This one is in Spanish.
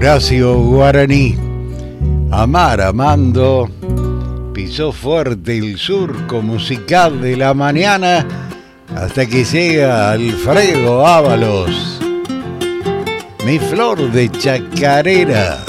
Horacio Guaraní. Amar amando, pisó fuerte el surco musical de la mañana hasta que llega Alfredo Ábalos. Mi flor de chacarera.